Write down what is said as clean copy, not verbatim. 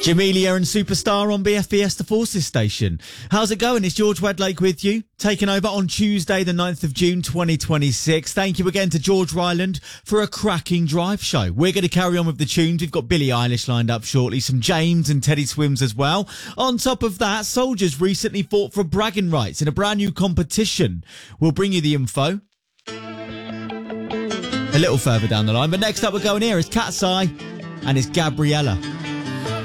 Jamelia and Superstar on BFBS The Forces station. How's it going? It's George Wedlake with you, taking over on Tuesday the 9th of June 2026. Thank you again to George Ryland for a cracking drive show. We're going to carry on with the tunes. We've got Billie Eilish lined up shortly, some James and Teddy Swims as well. On top of that, soldiers recently fought for bragging rights in a brand new competition. We'll bring you the info a little further down the line. But next up, we're going here is Cat's Eye and it's Gabriella.